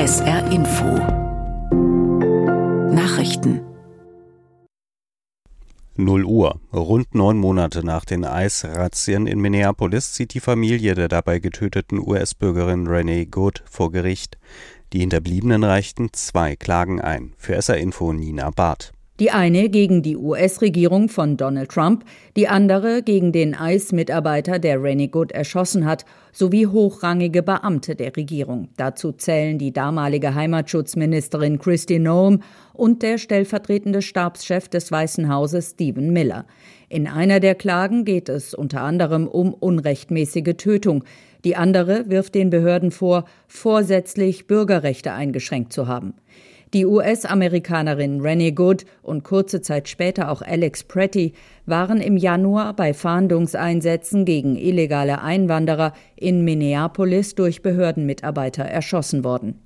SR Info Nachrichten 0 Uhr. Rund 9 Monate nach den ICE-Razzien in Minneapolis zieht die Familie der dabei getöteten US-Bürgerin Renee Good vor Gericht. Die Hinterbliebenen reichten 2 Klagen ein. Für SR Info Nina Barth. Die eine gegen die US-Regierung von Donald Trump, die andere gegen den ICE-Mitarbeiter, der Renee Good erschossen hat, sowie hochrangige Beamte der Regierung. Dazu zählen die damalige Heimatschutzministerin Kristi Noem und der stellvertretende Stabschef des Weißen Hauses Stephen Miller. In einer der Klagen geht es unter anderem um unrechtmäßige Tötung. Die andere wirft den Behörden vor, vorsätzlich Bürgerrechte eingeschränkt zu haben. Die US-Amerikanerin Renee Good und kurze Zeit später auch Alex Pretty waren im Januar bei Fahndungseinsätzen gegen illegale Einwanderer in Minneapolis durch Behördenmitarbeiter erschossen worden.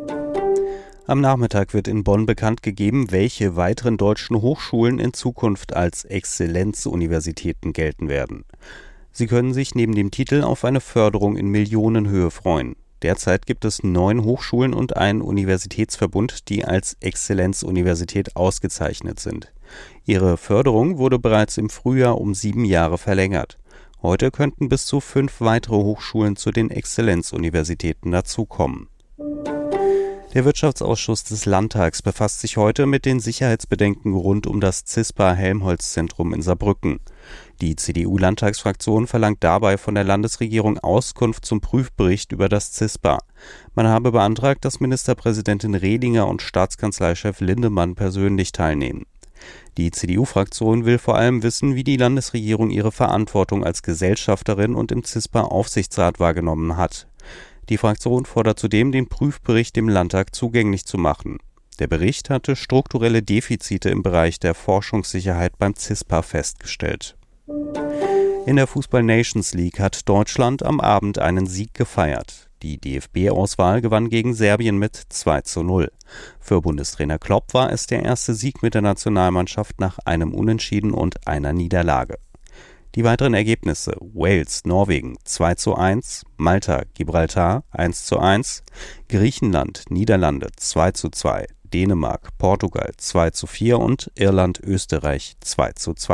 Am Nachmittag wird in Bonn bekannt gegeben, welche weiteren deutschen Hochschulen in Zukunft als Exzellenzuniversitäten gelten werden. Sie können sich neben dem Titel auf eine Förderung in Millionenhöhe freuen. Derzeit gibt es 9 Hochschulen und einen Universitätsverbund, die als Exzellenzuniversität ausgezeichnet sind. Ihre Förderung wurde bereits im Frühjahr um 7 Jahre verlängert. Heute könnten bis zu 5 weitere Hochschulen zu den Exzellenzuniversitäten dazukommen. Der Wirtschaftsausschuss des Landtags befasst sich heute mit den Sicherheitsbedenken rund um das CISPA-Helmholtz-Zentrum in Saarbrücken. Die CDU-Landtagsfraktion verlangt dabei von der Landesregierung Auskunft zum Prüfbericht über das CISPA. Man habe beantragt, dass Ministerpräsidentin Rehlinger und Staatskanzleichef Lindemann persönlich teilnehmen. Die CDU-Fraktion will vor allem wissen, wie die Landesregierung ihre Verantwortung als Gesellschafterin und im CISPA-Aufsichtsrat wahrgenommen hat. Die Fraktion fordert zudem, den Prüfbericht dem Landtag zugänglich zu machen. Der Bericht hatte strukturelle Defizite im Bereich der Forschungssicherheit beim CISPA festgestellt. In der Fußball-Nations League hat Deutschland am Abend einen Sieg gefeiert. Die DFB-Auswahl gewann gegen Serbien mit 2:0. Für Bundestrainer Klopp war es der erste Sieg mit der Nationalmannschaft nach einem Unentschieden und einer Niederlage. Die weiteren Ergebnisse: Wales, Norwegen 2:1, Malta, Gibraltar 1:1, Griechenland, Niederlande 2:2, Dänemark, Portugal 2:4 und Irland, Österreich 2:2.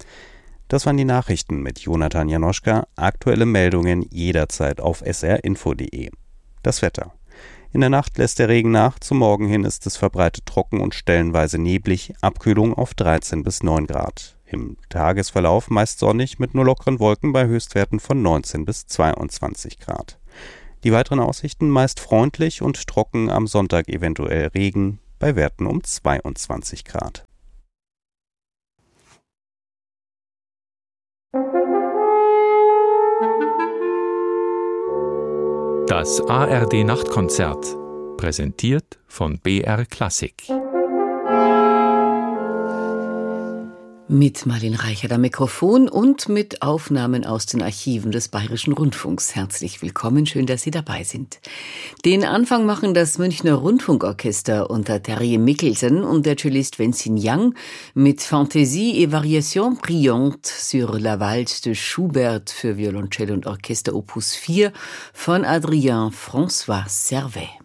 Das waren die Nachrichten mit Jonathan Janoschka. Aktuelle Meldungen jederzeit auf srinfo.de. Das Wetter. In der Nacht lässt der Regen nach, zum Morgen hin ist es verbreitet trocken und stellenweise neblig, Abkühlung auf 13 bis 9 Grad. Im Tagesverlauf meist sonnig mit nur lockeren Wolken bei Höchstwerten von 19 bis 22 Grad. Die weiteren Aussichten meist freundlich und trocken, am Sonntag eventuell Regen bei Werten um 22 Grad. Das ARD-Nachtkonzert, präsentiert von BR Klassik. Mit Marlene Reichert am Mikrofon und mit Aufnahmen aus den Archiven des Bayerischen Rundfunks. Herzlich willkommen, schön, dass Sie dabei sind. Den Anfang machen das Münchner Rundfunkorchester unter Terje Mikkelsen und der Cellist Wenzin Yang mit Fantaisie et Variation brillante sur la Valse de Schubert für Violoncell und Orchester Opus 4 von Adrien François Servet.